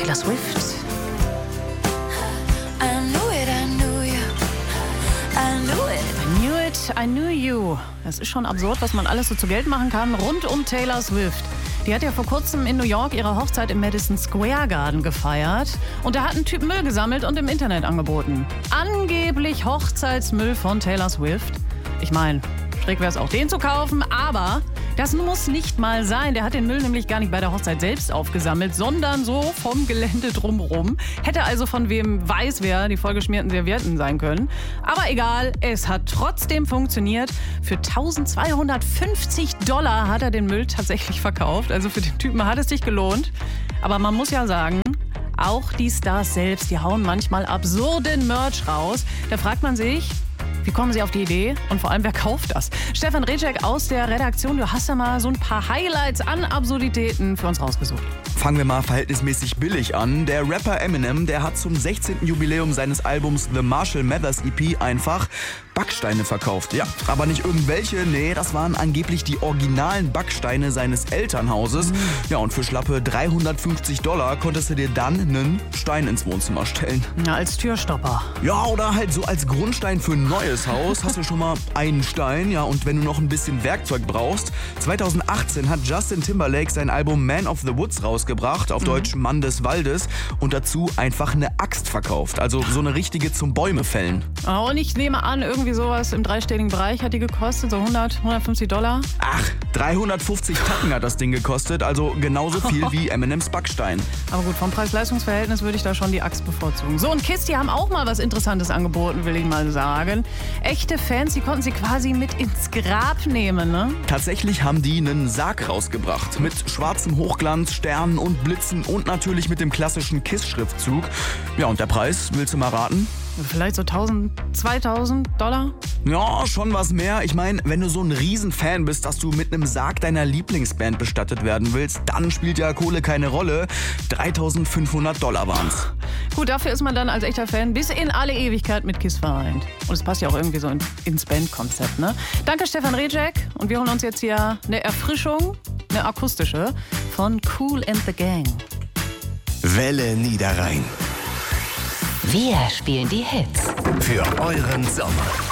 Taylor Swift. I knew you. Es ist schon absurd, was man alles so zu Geld machen kann rund um Taylor Swift. Die hat ja vor kurzem in New York ihre Hochzeit im Madison Square Garden gefeiert. Und da hat ein Typ Müll gesammelt und im Internet angeboten. Angeblich Hochzeitsmüll von Taylor Swift. Ich meine, schräg wäre es auch, den zu kaufen, aber das muss nicht mal sein. Der hat den Müll nämlich gar nicht bei der Hochzeit selbst aufgesammelt, sondern so vom Gelände drumherum. Hätte also von wem weiß wer die vollgeschmierten Servietten sein können. Aber egal, es hat trotzdem funktioniert. Für $1250 hat er den Müll tatsächlich verkauft. Also für den Typen hat es sich gelohnt. Aber man muss ja sagen, auch die Stars selbst, die hauen manchmal absurden Merch raus. Da fragt man sich, wie kommen Sie auf die Idee? Und vor allem, wer kauft das? Stefan Rejek aus der Redaktion, du hast ja mal so ein paar Highlights an Absurditäten für uns rausgesucht. Fangen wir mal verhältnismäßig billig an. Der Rapper Eminem, der hat zum 16. Jubiläum seines Albums The Marshall Mathers EP einfach Backsteine verkauft. Ja, aber nicht irgendwelche, nee, das waren angeblich die originalen Backsteine seines Elternhauses. Ja, und für schlappe $350 konntest du dir dann einen Stein ins Wohnzimmer stellen. Ja, als Türstopper. Ja, oder halt so als Grundstein für ein neues Haus hast du schon mal einen Stein. Ja, und wenn du noch ein bisschen Werkzeug brauchst, 2018 hat Justin Timberlake sein Album Man of the Woods rausgebracht, auf Deutsch Mann des Waldes, und dazu einfach eine Axt verkauft. Also so eine richtige zum Bäume fällen. Oh, und ich nehme an, irgendwie sowas im dreistelligen Bereich hat die gekostet, so $150. Ach, 350 Tacken hat das Ding gekostet, also genauso viel wie Eminems Backstein. Aber gut, vom Preis-Leistungs-Verhältnis würde ich da schon die Axt bevorzugen. So, und Kiss, die haben auch mal was Interessantes angeboten, will ich mal sagen. Echte Fans, die konnten sie quasi mit ins Grab nehmen, ne? Tatsächlich haben die einen Sarg rausgebracht. Mit schwarzem Hochglanz, Sternen und Blitzen und natürlich mit dem klassischen Kiss-Schriftzug. Ja, und der Preis, willst du mal raten? Vielleicht so $1.000, $2.000? Ja, schon was mehr. Ich meine, wenn du so ein Riesenfan bist, dass du mit einem Sarg deiner Lieblingsband bestattet werden willst, dann spielt ja Kohle keine Rolle. $3.500 waren's. Gut, dafür ist man dann als echter Fan bis in alle Ewigkeit mit Kiss vereint. Und es passt ja auch irgendwie so ins Bandkonzept, ne? Danke, Stefan Rejek. Und wir holen uns jetzt hier eine Erfrischung, eine akustische, von Kool and the Gang. Welle Niederrhein. Wir spielen die Hits Für euren Sommer.